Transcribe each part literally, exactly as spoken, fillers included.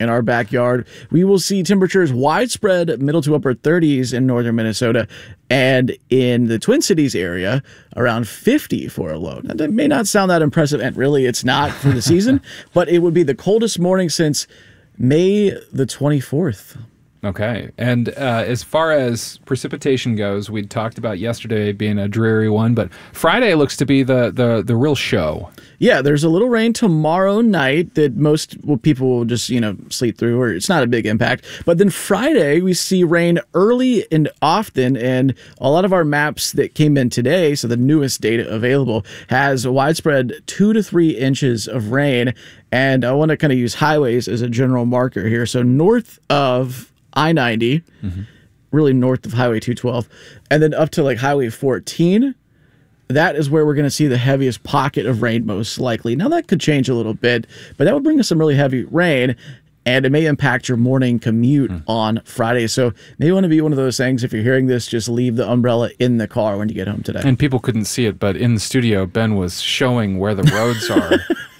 in our backyard. We will see temperatures widespread middle to upper thirties in northern Minnesota, and in the Twin Cities area, around fifty for a low. Now, that may not sound that impressive, and really it's not for the season, but it would be the coldest morning since May the twenty-fourth. Okay. And uh, as far as precipitation goes, we talked about yesterday being a dreary one, but Friday looks to be the, the, the real show. Yeah, there's a little rain tomorrow night that most well, people will just, you know, sleep through, or it's not a big impact. But then Friday, we see rain early and often, and a lot of our maps that came in today, so the newest data available, has a widespread two to three inches of rain. And I want to kind of use highways as a general marker here. So north of I ninety, mm-hmm. really north of Highway two twelve, and then up to like Highway fourteen, that is where we're going to see the heaviest pocket of rain most likely. Now, that could change a little bit, but that would bring us some really heavy rain, and it may impact your morning commute mm. on Friday. So maybe want to be one of those things, if you're hearing this, just leave the umbrella in the car when you get home today. And people couldn't see it, but in the studio, Ben was showing where the roads are.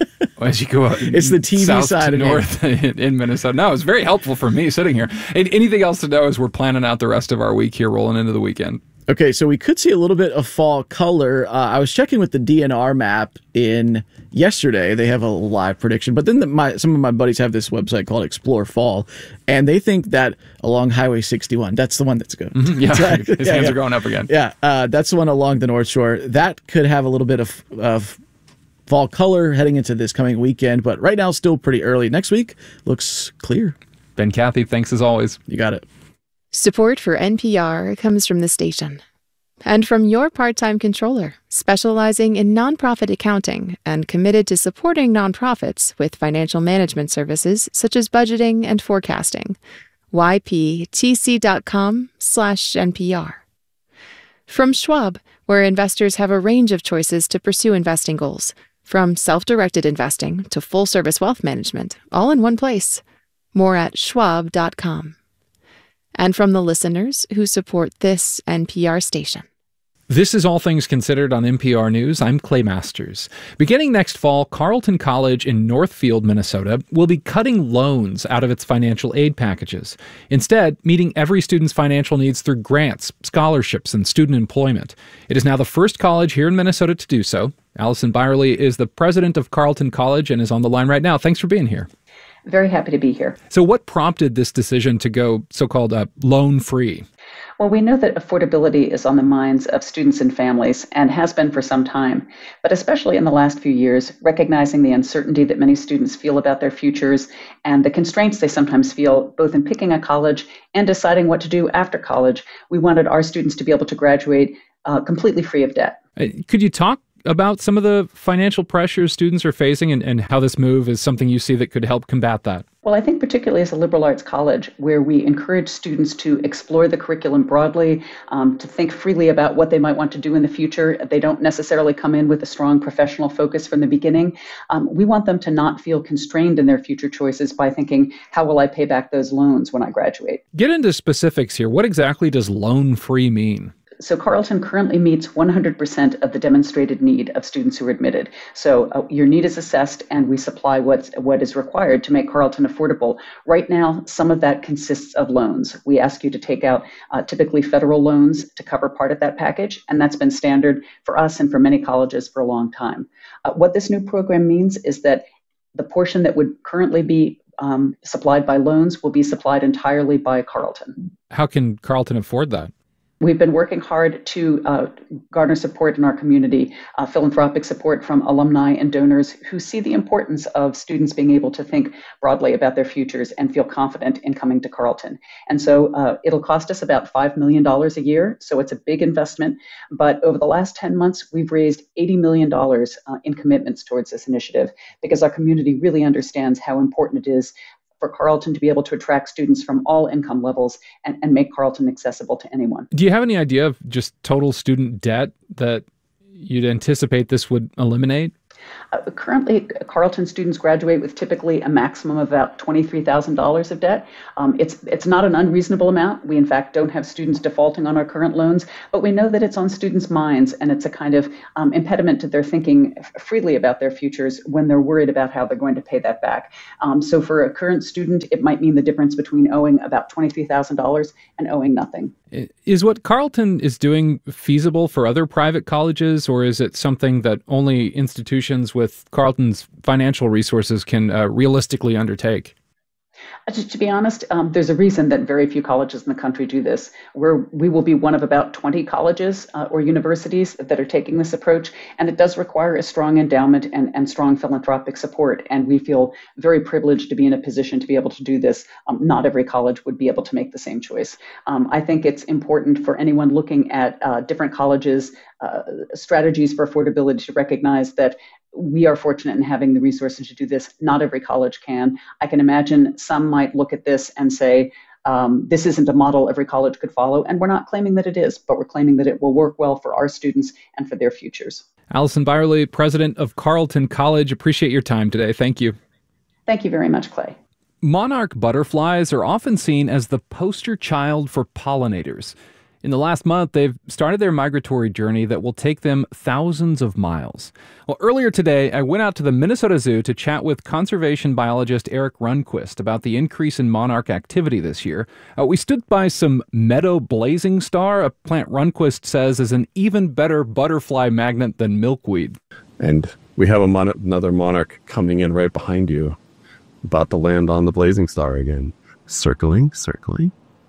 As you go out, it's the T V south side to of north in, in Minnesota. No, it's very helpful for me sitting here. And anything else to know as we're planning out the rest of our week here, rolling into the weekend? Okay, so we could see a little bit of fall color. Uh, I was checking with the D N R map in yesterday. They have a live prediction, but then the, my, some of my buddies have this website called Explore Fall, and they think that along Highway sixty-one, that's the one that's good. Mm-hmm, yeah, exactly. his yeah, hands yeah. are going up again. Yeah, uh, that's the one along the North Shore. That could have a little bit of, of fall color heading into this coming weekend, but right now still pretty early. Next week looks clear. Ben Cathy, thanks as always. You got it. Support for N P R comes from the station and from your part-time controller, specializing in nonprofit accounting and committed to supporting nonprofits with financial management services such as budgeting and forecasting. Y P T C dot com slash N P R. From Schwab, where investors have a range of choices to pursue investing goals, from self-directed investing to full-service wealth management, all in one place. More at schwab dot com. And from the listeners who support this N P R station. This is All Things Considered on N P R News. I'm Clay Masters. Beginning next fall, Carleton College in Northfield, Minnesota, will be cutting loans out of its financial aid packages, instead meeting every student's financial needs through grants, scholarships, and student employment. It is now the first college here in Minnesota to do so. Allison Byerly is the president of Carleton College and is on the line right now. Thanks for being here. Very happy to be here. So what prompted this decision to go so-called uh, loan-free? Well, we know that affordability is on the minds of students and families and has been for some time, but especially in the last few years, recognizing the uncertainty that many students feel about their futures and the constraints they sometimes feel both in picking a college and deciding what to do after college, we wanted our students to be able to graduate uh, completely free of debt. Could you talk about some of the financial pressures students are facing and, and how this move is something you see that could help combat that? Well, I think particularly as a liberal arts college, where we encourage students to explore the curriculum broadly, um, to think freely about what they might want to do in the future. They don't necessarily come in with a strong professional focus from the beginning. Um, we want them to not feel constrained in their future choices by thinking, how will I pay back those loans when I graduate? Get into specifics here. What exactly does loan-free mean? So Carleton currently meets one hundred percent of the demonstrated need of students who are admitted. So uh, your need is assessed and we supply what's, what is required to make Carleton affordable. Right now, some of that consists of loans. We ask you to take out uh, typically federal loans to cover part of that package, and that's been standard for us and for many colleges for a long time. Uh, what this new program means is that the portion that would currently be um, supplied by loans will be supplied entirely by Carleton. How can Carleton afford that? We've been working hard to uh, garner support in our community, uh, philanthropic support from alumni and donors who see the importance of students being able to think broadly about their futures and feel confident in coming to Carleton. And so uh, it'll cost us about five million dollars a year, so it's a big investment. But over the last ten months, we've raised eighty million dollars uh, in commitments towards this initiative because our community really understands how important it is for Carleton to be able to attract students from all income levels and, and make Carleton accessible to anyone. Do you have any idea of just total student debt that you'd anticipate this would eliminate? Uh, currently, Carleton students graduate with typically a maximum of about twenty-three thousand dollars of debt. Um, it's it's not an unreasonable amount. We, in fact, don't have students defaulting on our current loans, but we know that it's on students' minds, and it's a kind of um, impediment to their thinking freely about their futures when they're worried about how they're going to pay that back. Um, so for a current student, it might mean the difference between owing about twenty-three thousand dollars and owing nothing. Is what Carleton is doing feasible for other private colleges, or is it something that only institutions with Carleton's financial resources can uh, realistically undertake? To, to be honest, um, there's a reason that very few colleges in the country do this. We're, we will be one of about twenty colleges uh, or universities that are taking this approach, and it does require a strong endowment and, and strong philanthropic support, and we feel very privileged to be in a position to be able to do this. Um, not every college would be able to make the same choice. Um, I think it's important for anyone looking at uh, different colleges' uh, strategies for affordability to recognize that we are fortunate in having the resources to do this. Not every college can. I can imagine some might look at this and say, um, this isn't a model every college could follow. And we're not claiming that it is, but we're claiming that it will work well for our students and for their futures. Allison Byerly, president of Carleton College. Appreciate your time today. Thank you. Thank you very much, Clay. Monarch butterflies are often seen as the poster child for pollinators. In the last month, they've started their migratory journey that will take them thousands of miles. Well, earlier today, I went out to the Minnesota Zoo to chat with conservation biologist Eric Rundquist about the increase in monarch activity this year. Uh, we stood by some meadow blazing star, a plant Rundquist says is an even better butterfly magnet than milkweed. And we have a mon- another monarch coming in right behind you, about to land on the blazing star again. Circling, circling.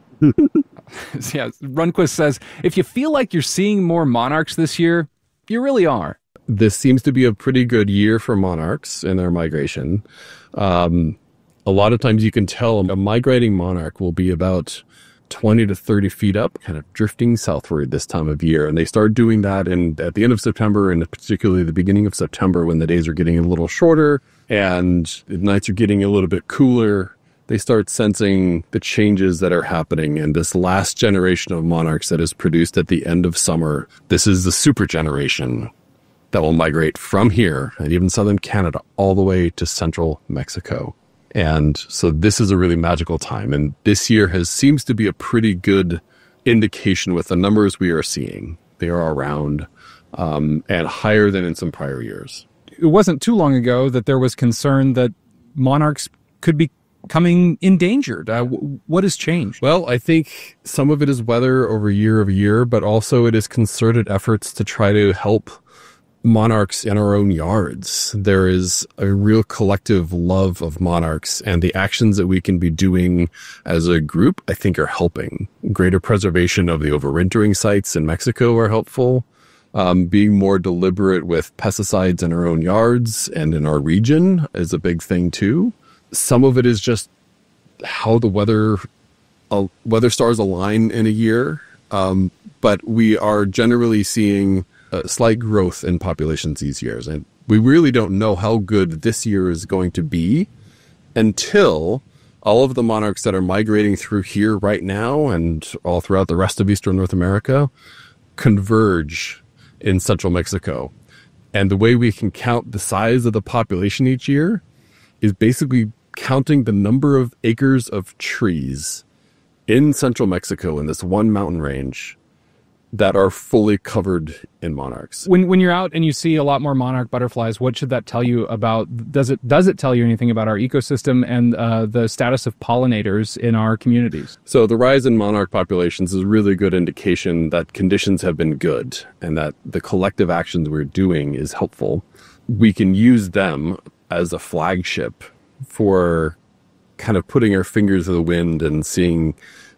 Yeah, Rundquist says, if you feel like you're seeing more monarchs this year, you really are. This seems to be a pretty good year for monarchs in their migration. Um, a lot of times you can tell a migrating monarch will be about twenty to thirty feet up, kind of drifting southward this time of year. And they start doing that in, at the end of September, and particularly the beginning of September, when the days are getting a little shorter and the nights are getting a little bit cooler. They start sensing the changes that are happening. And this last generation of monarchs that is produced at the end of summer, this is the super generation that will migrate from here and even southern Canada all the way to central Mexico. And so this is a really magical time. And this year has seems to be a pretty good indication with the numbers we are seeing. They are around um, and higher than in some prior years. It wasn't too long ago that there was concern that monarchs could be coming endangered. Uh, w- what has changed? Well, I think some of it is weather over year over year, but also it is concerted efforts to try to help monarchs in our own yards. There is a real collective love of monarchs, and the actions that we can be doing as a group, I think, are helping. Greater preservation of the overwintering sites in Mexico are helpful. Um, being more deliberate with pesticides in our own yards and in our region is a big thing too. Some of it is just how the weather uh, weather stars align in a year, um, but we are generally seeing a slight growth in populations these years. And we really don't know how good this year is going to be until all of the monarchs that are migrating through here right now and all throughout the rest of eastern North America converge in central Mexico. And the way we can count the size of the population each year is basically counting the number of acres of trees in central Mexico in this one mountain range that are fully covered in monarchs. When when you're out and you see a lot more monarch butterflies, what should that tell you about? Does it does it tell you anything about our ecosystem and uh, the status of pollinators in our communities? So the rise in monarch populations is a really good indication that conditions have been good and that the collective actions we're doing is helpful. We can use them as a flagship for kind of putting our fingers to the wind and seeing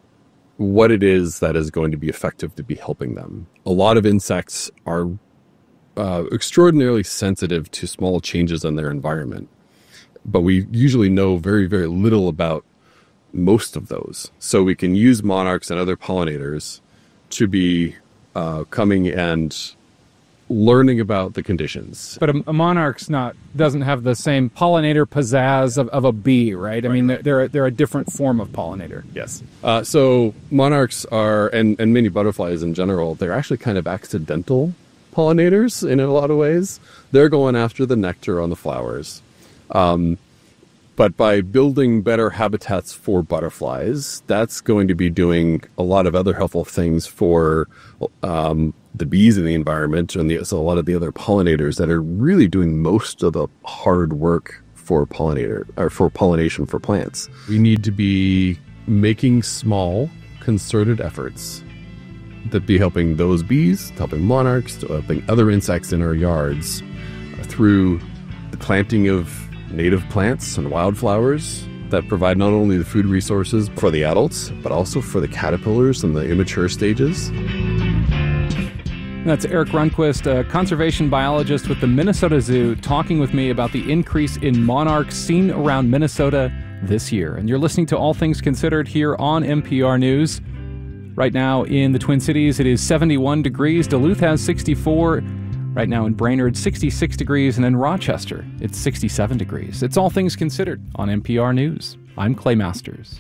what it is that is going to be effective to be helping them. A lot of insects are uh, extraordinarily sensitive to small changes in their environment, but we usually know very, very little about most of those. So we can use monarchs and other pollinators to be uh, coming and learning about the conditions. But a, a monarch's not doesn't have the same pollinator pizzazz of, of a bee, right? I mean, they're they're, they're a different form of pollinator. Yes. Uh, so monarchs are, and, and many butterflies in general, they're actually kind of accidental pollinators in a lot of ways. They're going after the nectar on the flowers. Um, but by building better habitats for butterflies, that's going to be doing a lot of other helpful things for um, the bees in the environment and the, so a lot of the other pollinators that are really doing most of the hard work for pollinator or for pollination for plants. We need to be making small, concerted efforts that be helping those bees, helping monarchs, helping other insects in our yards through the planting of native plants and wildflowers that provide not only the food resources for the adults, but also for the caterpillars and the immature stages. That's Eric Runquist, a conservation biologist with the Minnesota Zoo, talking with me about the increase in monarchs seen around Minnesota this year. And you're listening to All Things Considered here on N P R News. Right now in the Twin Cities, it is seventy-one degrees. Duluth has sixty-four. Right now in Brainerd, sixty-six degrees. And in Rochester, it's sixty-seven degrees. It's All Things Considered on N P R News. I'm Clay Masters.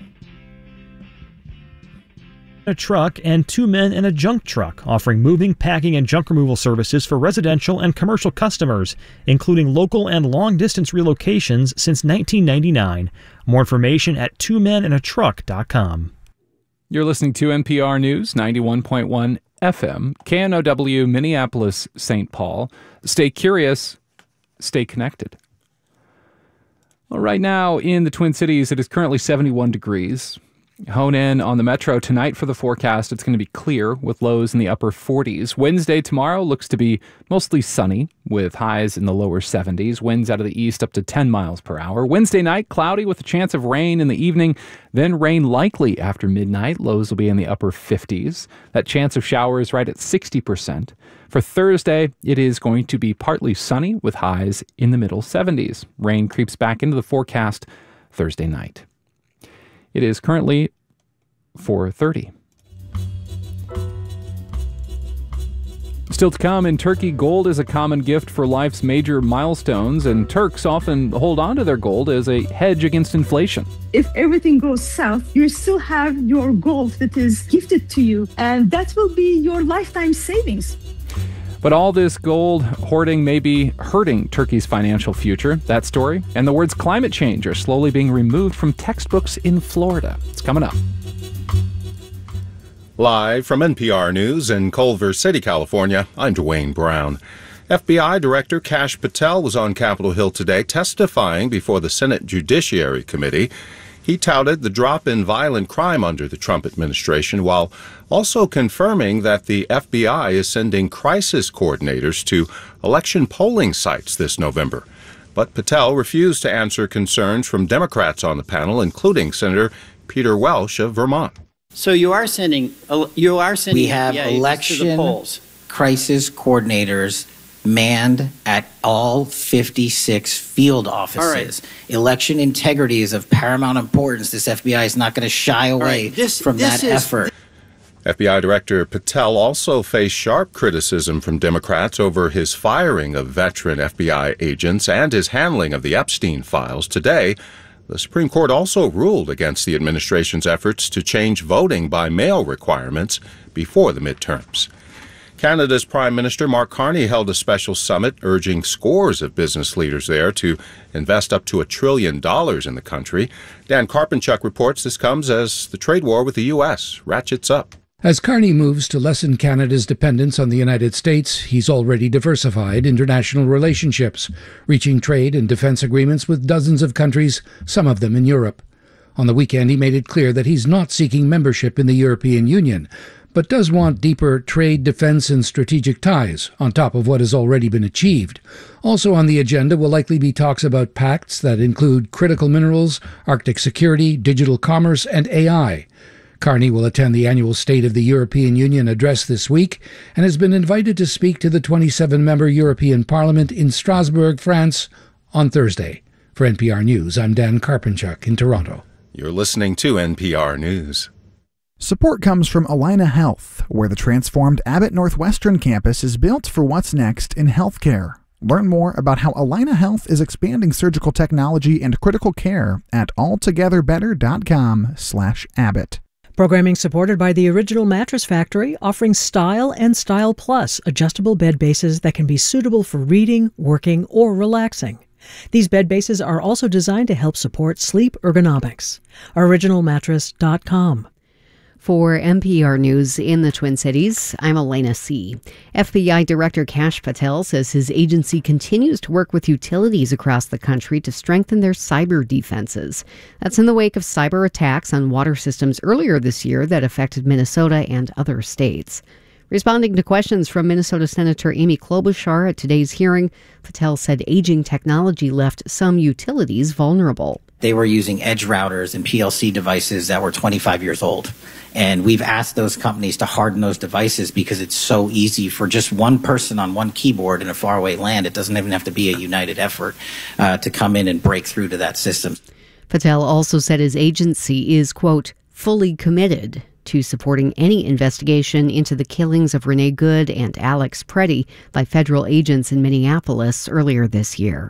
A truck and two men in a junk truck offering moving, packing, and junk removal services for residential and commercial customers, including local and long-distance relocations since nineteen ninety-nine. More information at two men in a truck dot com. You're listening to N P R News, ninety-one point one F M, K N O W, Minneapolis, Saint Paul. Stay curious, stay connected. Well, right now in the Twin Cities, it is currently seventy-one degrees. Hone in on the metro tonight for the forecast. It's going to be clear with lows in the upper forties. Wednesday tomorrow looks to be mostly sunny with highs in the lower seventies. Winds out of the east up to ten miles per hour. Wednesday night, cloudy with a chance of rain in the evening. Then rain likely after midnight. Lows will be in the upper fifties. That chance of showers right at sixty percent. For Thursday, it is going to be partly sunny with highs in the middle seventies. Rain creeps back into the forecast Thursday night. It is currently four thirty. Still to come, in Turkey, gold is a common gift for life's major milestones, and Turks often hold on to their gold as a hedge against inflation. If everything goes south, you still have your gold that is gifted to you, and that will be your lifetime savings. But all this gold hoarding may be hurting Turkey's financial future. That story and the words climate change are slowly being removed from textbooks in Florida. It's coming up. Live from N P R News in Culver City, California, I'm Dwayne Brown. F B I Director Kash Patel was on Capitol Hill today testifying before the Senate Judiciary Committee. He touted the drop in violent crime under the Trump administration while also confirming that the F B I is sending crisis coordinators to election polling sites this November. But Patel refused to answer concerns from Democrats on the panel, including Senator Peter Welch of Vermont. So you are sending, you are sending we have yeah, election to the polls. Crisis coordinators manned at all fifty-six field offices. Right. Election integrity is of paramount importance. This F B I is not going to shy away right. this, from this that is... effort. F B I Director Patel also faced sharp criticism from Democrats over his firing of veteran F B I agents and his handling of the Epstein files. Today, the Supreme Court also ruled against the administration's efforts to change voting by mail requirements before the midterms. Canada's Prime Minister Mark Carney held a special summit urging scores of business leaders there to invest up to a trillion dollars in the country. Dan Karpenchuk reports this comes as the trade war with the U S ratchets up. As Carney moves to lessen Canada's dependence on the United States, he's already diversified international relationships, reaching trade and defense agreements with dozens of countries, some of them in Europe. On the weekend, he made it clear that he's not seeking membership in the European Union, but does want deeper trade, defense, and strategic ties, on top of what has already been achieved. Also on the agenda will likely be talks about pacts that include critical minerals, Arctic security, digital commerce, and A I. Carney will attend the annual State of the European Union address this week and has been invited to speak to the twenty-seven member European Parliament in Strasbourg, France, on Thursday. For N P R News, I'm Dan Karpenchuk in Toronto. You're listening to N P R News. Support comes from Allina Health, where the transformed Abbott Northwestern campus is built for what's next in healthcare. Learn more about how Allina Health is expanding surgical technology and critical care at altogetherbetter.com slash Abbott. Programming supported by the Original Mattress Factory, offering Style and Style Plus adjustable bed bases that can be suitable for reading, working, or relaxing. These bed bases are also designed to help support sleep ergonomics. original mattress dot com. For N P R News in the Twin Cities, I'm Elena C. F B I Director Kash Patel says his agency continues to work with utilities across the country to strengthen their cyber defenses. That's in the wake of cyber attacks on water systems earlier this year that affected Minnesota and other states. Responding to questions from Minnesota Senator Amy Klobuchar at today's hearing, Patel said aging technology left some utilities vulnerable. They were using edge routers and P L C devices that were twenty-five years old. And we've asked those companies to harden those devices because it's so easy for just one person on one keyboard in a faraway land. It doesn't even have to be a united effort uh, to come in and break through to that system. Patel also said his agency is, quote, fully committed to supporting any investigation into the killings of Renee Good and Alex Preddy by federal agents in Minneapolis earlier this year.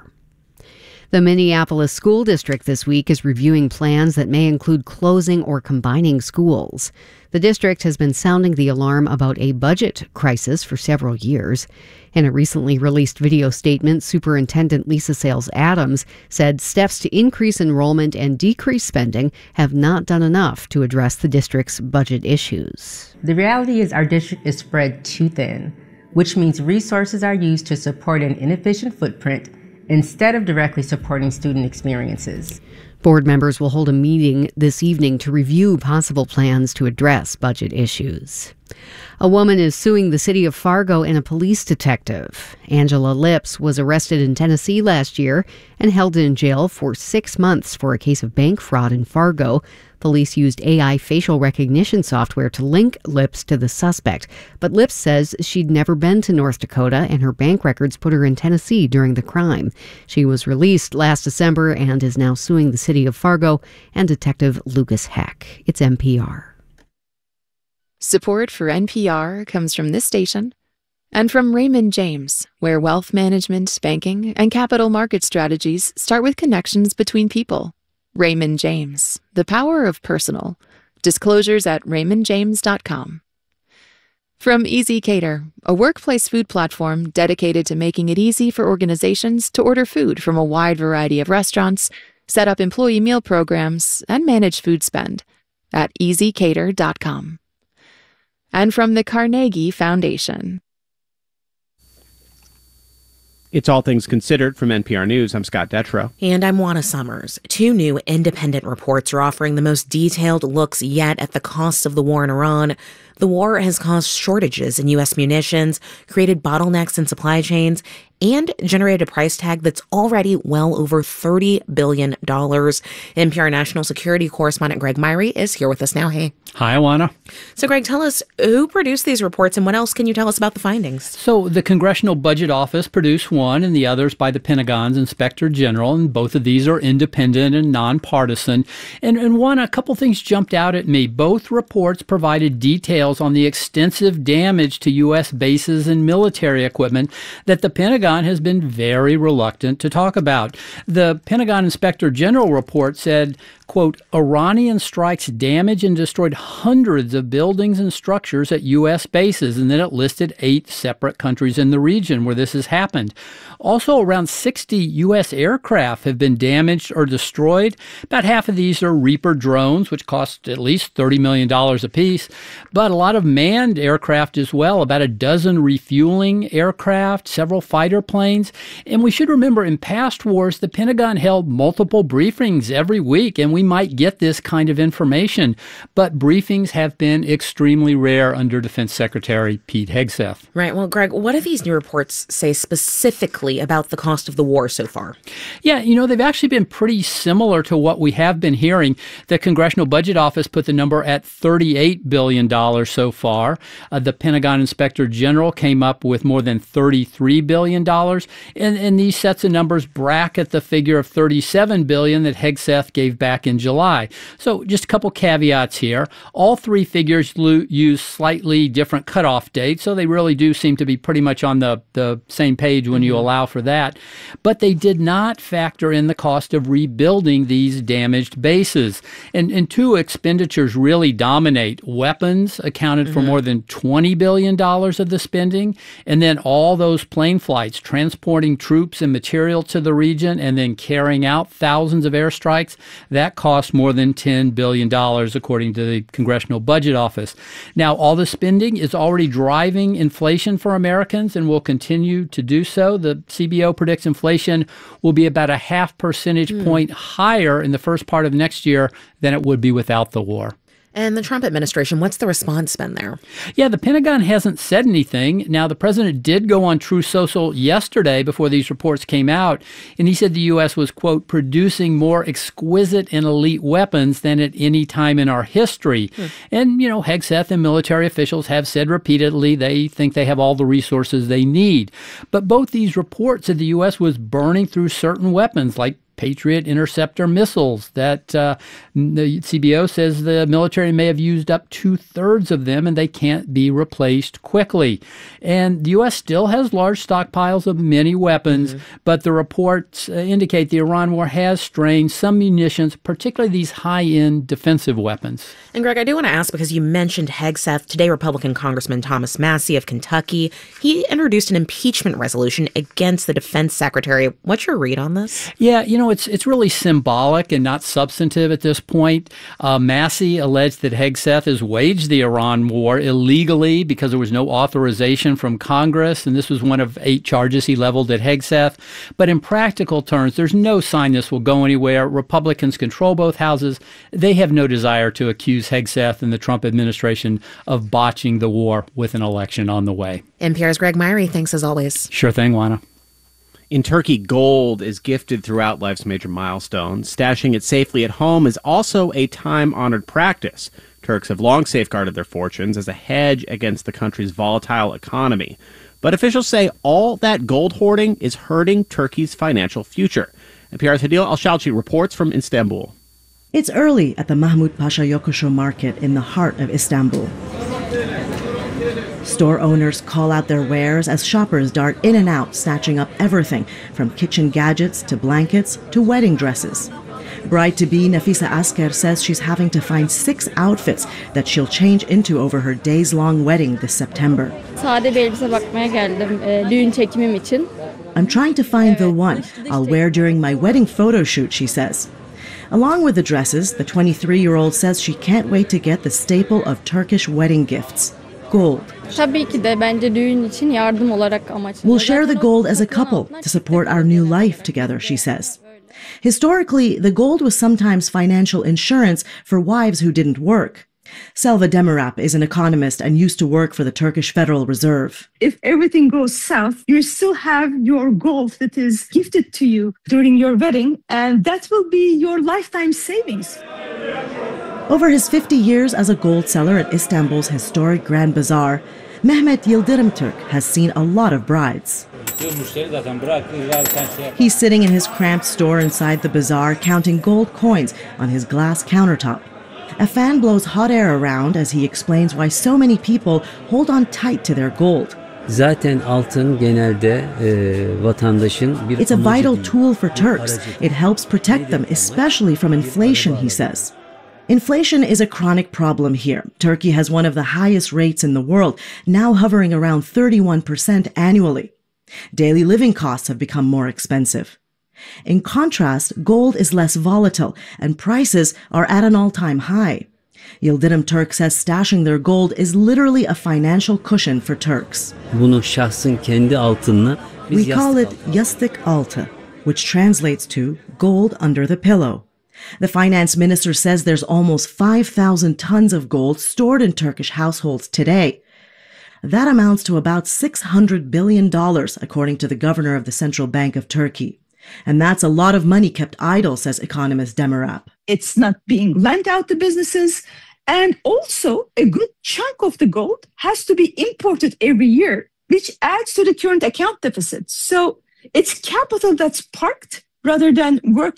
The Minneapolis School District this week is reviewing plans that may include closing or combining schools. The district has been sounding the alarm about a budget crisis for several years. In a recently released video statement, Superintendent Lisa Sales Adams said steps to increase enrollment and decrease spending have not done enough to address the district's budget issues. The reality is our district is spread too thin, which means resources are used to support an inefficient footprint instead of directly supporting student experiences. Board members will hold a meeting this evening to review possible plans to address budget issues. A woman is suing the city of Fargo and a police detective. Angela Lips was arrested in Tennessee last year and held in jail for six months for a case of bank fraud in Fargo. Police used A I facial recognition software to link Lips to the suspect, but Lips says she'd never been to North Dakota and her bank records put her in Tennessee during the crime. She was released last December and is now suing the city of Fargo and Detective Lucas Heck. It's N P R. Support for N P R comes from this station and from Raymond James, where wealth management, banking, and capital market strategies start with connections between people. Raymond James, the power of personal. Disclosures at raymond james dot com. From Easy Cater, a workplace food platform dedicated to making it easy for organizations to order food from a wide variety of restaurants, set up employee meal programs, and manage food spend at easy cater dot com. And from the Carnegie Foundation. It's All Things Considered from N P R News. I'm Scott Detrow. And I'm Juana Summers. Two new independent reports are offering the most detailed looks yet at the costs of the war in Iran. The war has caused shortages in U S munitions, created bottlenecks in supply chains, and generated a price tag that's already well over thirty billion dollars. N P R national security correspondent Greg Myrie is here with us now. Hey. Hi, Alana. So, Greg, tell us who produced these reports and what else can you tell us about the findings? So, the Congressional Budget Office produced one and the others by the Pentagon's Inspector General, and both of these are independent and nonpartisan. And, and one, a couple things jumped out at me. Both reports provided details on the extensive damage to U S bases and military equipment that the Pentagon has been very reluctant to talk about. The Pentagon Inspector General report said, quote, Iranian strikes damaged and destroyed hundreds of buildings and structures at U S bases, and then it listed eight separate countries in the region where this has happened. Also, around sixty U S aircraft have been damaged or destroyed. About half of these are Reaper drones, which cost at least thirty million dollars apiece, but a lot of manned aircraft as well, about a dozen refueling aircraft, several fighter planes. And we should remember, in past wars, the Pentagon held multiple briefings every week, and we might get this kind of information. But briefings have been extremely rare under Defense Secretary Pete Hegseth. Right. Well, Greg, what do these new reports say specifically about the cost of the war so far? Yeah, you know, they've actually been pretty similar to what we have been hearing. The Congressional Budget Office put the number at thirty-eight billion dollars so far. Uh, the Pentagon Inspector General came up with more than thirty-three billion dollars. And, and these sets of numbers bracket the figure of thirty-seven billion dollars that Hegseth gave back back in July. So just a couple caveats here. All three figures lo- use slightly different cutoff dates, so they really do seem to be pretty much on the, the same page when you allow for that. But they did not factor in the cost of rebuilding these damaged bases. And, and two expenditures really dominate. Weapons accounted mm-hmm. for more than twenty billion dollars of the spending, and then all those plane flights transporting troops and material to the region and then carrying out thousands of airstrikes, that cost more than ten billion dollars, according to the Congressional Budget Office. Now, all the spending is already driving inflation for Americans and will continue to do so. The C B O predicts inflation will be about a half percentage mm. point higher in the first part of next year than it would be without the war. And the Trump administration, what's the response been there? Yeah, the Pentagon hasn't said anything. Now, the president did go on Truth Social yesterday before these reports came out, and he said the U S was, quote, producing more exquisite and elite weapons than at any time in our history. Hmm. And, you know, Hegseth and military officials have said repeatedly they think they have all the resources they need. But both these reports said the U S was burning through certain weapons like Patriot interceptor missiles that uh, the C B O says the military may have used up two-thirds of them and they can't be replaced quickly. And the U S still has large stockpiles of many weapons, mm-hmm. but the reports uh, indicate the Iran war has strained some munitions, particularly these high-end defensive weapons. And Greg, I do want to ask, because you mentioned Hegseth, today Republican Congressman Thomas Massie of Kentucky, he introduced an impeachment resolution against the defense secretary. What's your read on this? Yeah, you know, it's it's really symbolic and not substantive at this point. Uh, Massie alleged that Hegseth has waged the Iran war illegally because there was no authorization from Congress, and this was one of eight charges he leveled at Hegseth. But in practical terms, there's no sign this will go anywhere. Republicans control both houses. They have no desire to accuse Hegseth and the Trump administration of botching the war with an election on the way. N P R's Greg Myrie, thanks as always. Sure thing, Juana. In Turkey, gold is gifted throughout life's major milestones. Stashing it safely at home is also a time-honored practice. Turks have long safeguarded their fortunes as a hedge against the country's volatile economy. But officials say all that gold hoarding is hurting Turkey's financial future. N P R's Hadil Al-Shalchi reports from Istanbul. It's early at the Mahmut Pasha Yokuşu market in the heart of Istanbul. Store owners call out their wares as shoppers dart in and out, snatching up everything from kitchen gadgets to blankets to wedding dresses. Bride-to-be Nafisa Asker says she's having to find six outfits that she'll change into over her days-long wedding this September. I'm trying to find the one I'll wear during my wedding photo shoot, she says. Along with the dresses, the twenty-three-year-old says she can't wait to get the staple of Turkish wedding gifts, gold. We'll share the gold as a couple to support our new life together, she says. Historically, the gold was sometimes financial insurance for wives who didn't work. Selva Demirap is an economist and used to work for the Turkish Federal Reserve. If everything goes south, you still have your gold that is gifted to you during your wedding, and that will be your lifetime savings. Over his fifty years as a gold seller at Istanbul's historic Grand Bazaar, Mehmet Yildirim Türk has seen a lot of brides. He's sitting in his cramped store inside the bazaar, counting gold coins on his glass countertop. A fan blows hot air around as he explains why so many people hold on tight to their gold. Zaten altın genelde e, vatandaşın bir It's a vital tool for Turks. It helps protect them, especially from inflation, he says. Inflation is a chronic problem here. Turkey has one of the highest rates in the world, now hovering around thirty-one percent annually. Daily living costs have become more expensive. In contrast, gold is less volatile, and prices are at an all-time high. Yildirim Türk says stashing their gold is literally a financial cushion for Turks. Bunu şahsın kendi altınına We call it yastık altı, which translates to gold under the pillow. The finance minister says there's almost five thousand tons of gold stored in Turkish households today. That amounts to about six hundred billion dollars, according to the governor of the Central Bank of Turkey. And that's a lot of money kept idle, says economist Demirap. It's not being lent out to businesses. And also, a good chunk of the gold has to be imported every year, which adds to the current account deficit. So it's capital that's parked rather than working.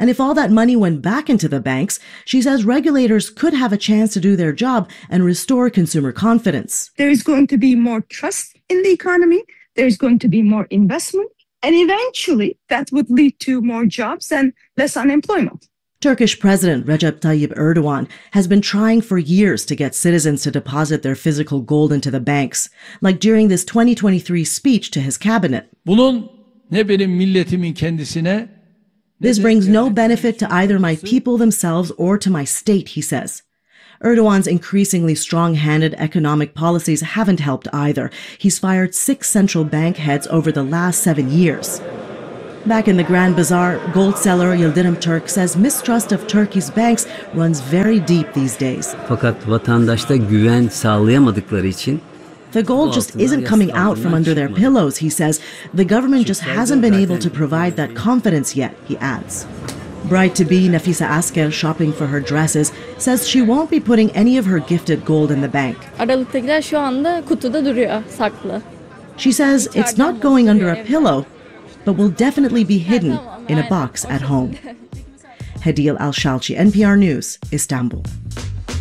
And if all that money went back into the banks, she says regulators could have a chance to do their job and restore consumer confidence. There is going to be more trust in the economy. There's going to be more investment. And eventually that would lead to more jobs and less unemployment. Turkish President Recep Tayyip Erdogan has been trying for years to get citizens to deposit their physical gold into the banks, like during this twenty twenty-three speech to his cabinet. Bunun ne benim milletimin kendisine. This brings no benefit to either my people themselves or to my state, he says. Erdogan's increasingly strong-handed economic policies haven't helped either. He's fired six central bank heads over the last seven years. Back in the Grand Bazaar, gold seller Yildirim Turk says mistrust of Turkey's banks runs very deep these days. Fakat vatandaşta güven sağlayamadıkları için the gold just isn't coming out from under their pillows, he says. The government just hasn't been able to provide that confidence yet, he adds. Bride-to-be Nafisa Asker, shopping for her dresses, says she won't be putting any of her gifted gold in the bank. Aralıktakiler şu anda kutuda duruyor, saklı. She says it's not going under a pillow, but will definitely be hidden in a box at home. Hedil Al-Shalchi, N P R News, Istanbul.